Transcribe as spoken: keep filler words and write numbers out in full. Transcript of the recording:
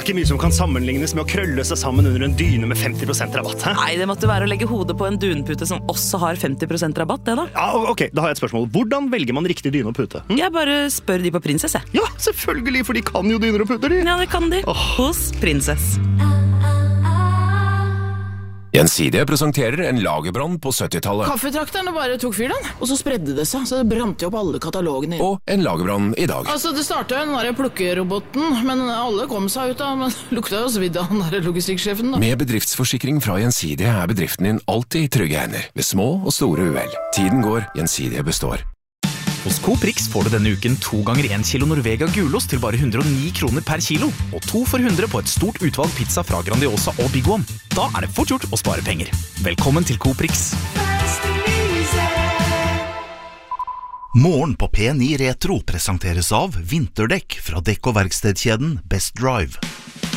er ikke mye som kan sammenlignes med å krølle seg sammen under en dyne med femti prosent rabatt. Hæ? Nei, det måtte være å legge hodet på en dunpute som også har femti prosent rabatt, det da. Ja, ok, da har jeg et spørsmål. Hvordan velger man riktig dyne og pute? Hm? Jeg bare spør de på Princess, jeg. Ja, selvfølgelig, for de kan jo dyner og puter, de. Ja, det kan de. Åh. Hos Princess. Gjensidige presenterer en lagerbrann på syttitallet. Kaffetrakterne bare tok fyr den, og så spredde det seg, så det brant jo opp alle katalogene. Og en lagerbrann i dag. Altså, det startet jo den der plukkeroboten, men alle kom seg ut av, men lukta jo svidd av den der logistikksjefen da. Med bedriftsforsikring fra Gjensidige er bedriften din alltid i trygge hender, ved små og store uhell. Tiden går, Gjensidige består. Hos Coprix får du denne uken to ganger en kilo Norvega gulost til bare hundre og ni kroner per kilo, og to for hundre på et stort utvalg pizza fra Grandiosa og Big One. Da er det fort gjort å spare penger. Velkommen til Coprix. Morgen på P ni Retro presenteres av vinterdekk fra dekk- og verkstedkjeden Best Drive.